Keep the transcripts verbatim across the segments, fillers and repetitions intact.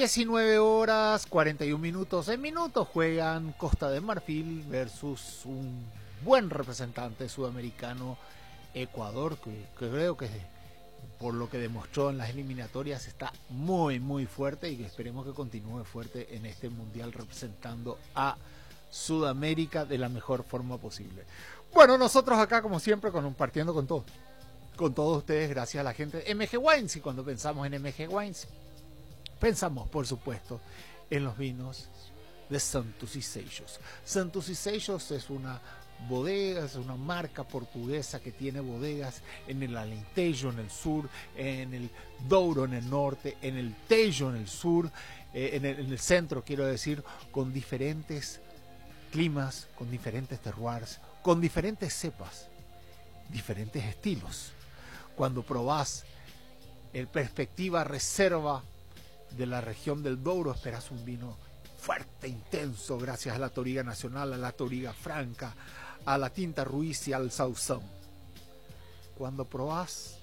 diecinueve horas cuarenta y un minutos. En minutos juegan Costa de Marfil versus un buen representante sudamericano, Ecuador, que, que creo que por lo que demostró en las eliminatorias está muy muy fuerte y que esperemos que continúe fuerte en este mundial representando a Sudamérica de la mejor forma posible. Bueno, nosotros acá como siempre compartiendo con todos, con todos ustedes, gracias a la gente de M G Wines. Y cuando pensamos en M G Wines, pensamos, por supuesto, en los vinos de Santos y Seixos. Santos y Seixos es una bodega, es una marca portuguesa que tiene bodegas en el Alentejo en el sur, en el Douro en el norte, en el Tejo en el sur, eh, en, el, en el centro, quiero decir, con diferentes climas, con diferentes terroirs, con diferentes cepas, diferentes estilos. Cuando probás el Perspectiva Reserva de la región del Douro, esperas un vino fuerte, intenso, gracias a la Touriga Nacional, a la Touriga Franca, a la Tinta Ruiz y al Sauzón. Cuando probás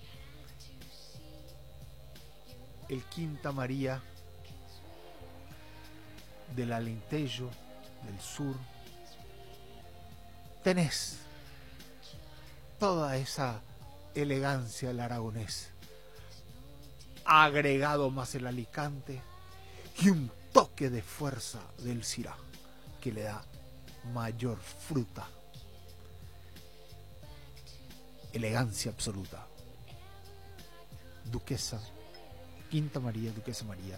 el Quinta María del Alentejo del sur, tenés toda esa elegancia del aragonés, agregado más el Alicante y un toque de fuerza del Syrah que le da mayor fruta, elegancia absoluta. Duquesa, Quinta María, Duquesa María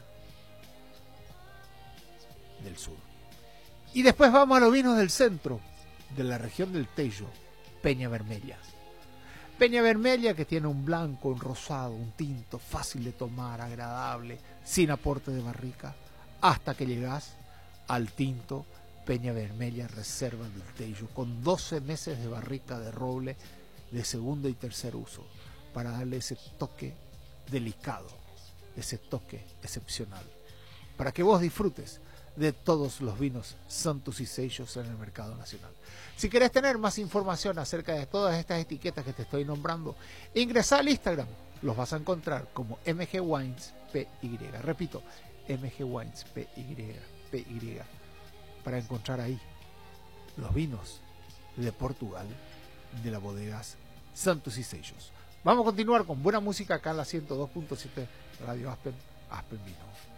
del sur. Y después vamos a los vinos del centro, de la región del Tejo, Peña Vermella. Peña Vermella, que tiene un blanco, un rosado, un tinto, fácil de tomar, agradable, sin aporte de barrica, hasta que llegás al tinto Peña Vermella Reserva del Tejo, con doce meses de barrica de roble de segundo y tercer uso, para darle ese toque delicado, ese toque excepcional, para que vos disfrutes de todos los vinos Santos y Seixos en el mercado nacional. Si querés tener más información acerca de todas estas etiquetas que te estoy nombrando, ingresa al Instagram, los vas a encontrar como M G Wines P Y. Repito, M G Wines P Y, P Y, para encontrar ahí los vinos de Portugal, de las bodegas Santos y Seixos. Vamos a continuar con buena música acá en la ciento dos punto siete Radio Aspen, Aspen Vino.